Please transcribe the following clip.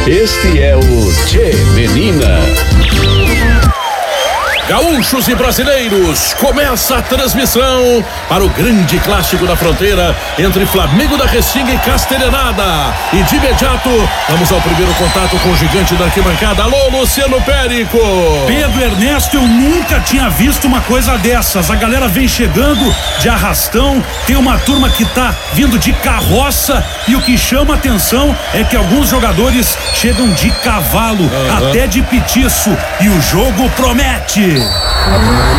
Este é o Tchê Menina. Gaúchos e brasileiros, começa a transmissão para o grande clássico da fronteira entre Flamengo da Restinga e Castelhanada. E de imediato, vamos ao primeiro contato com o gigante da arquibancada. Alô, Luciano Périco. Pedro Ernesto, eu nunca tinha visto uma coisa dessas. A galera vem chegando de arrastão, tem uma turma que tá vindo de carroça e o que chama atenção é que alguns jogadores chegam de cavalo, até de petiço, e o jogo promete.